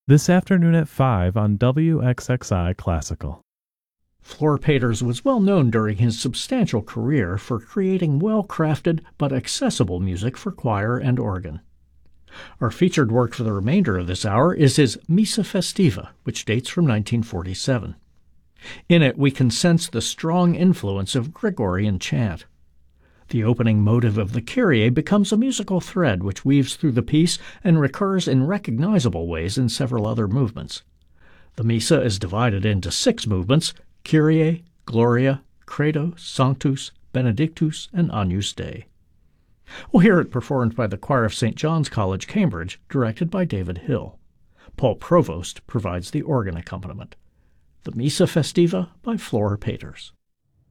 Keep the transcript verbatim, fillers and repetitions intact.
This afternoon at five on W X X I Classical. Flor Peters was well known during his substantial career for creating well-crafted but accessible music for choir and organ. Our featured work for the remainder of this hour is his Missa Festiva, which dates from nineteen forty-seven. In it, we can sense the strong influence of Gregorian chant. The opening motive of the Kyrie becomes a musical thread which weaves through the piece and recurs in recognizable ways in several other movements. The Missa is divided into six movements: Kyrie, Gloria, Credo, Sanctus, Benedictus, and Agnus Dei. We'll hear it performed by the choir of Saint John's College, Cambridge, directed by David Hill. Paul Provost provides the organ accompaniment. The Missa Festiva by Flor Peters.